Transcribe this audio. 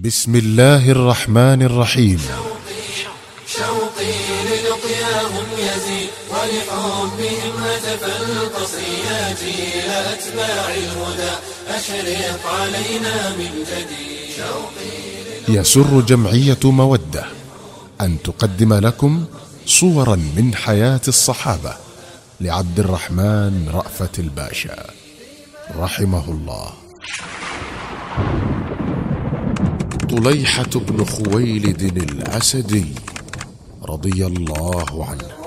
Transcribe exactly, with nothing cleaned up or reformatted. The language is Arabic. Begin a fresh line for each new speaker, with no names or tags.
بسم الله الرحمن الرحيم.
شوقي للقياهم يزيد ولحبهم هتف القصي جيل أتباع الهدى أشرق علينا من جديد.
يسر جمعية مودة أن تقدم لكم صورا من حياة الصحابة لعبد الرحمن رأفت الباشا رحمه الله. طليحة بن خويلد الأسدي رضي الله عنه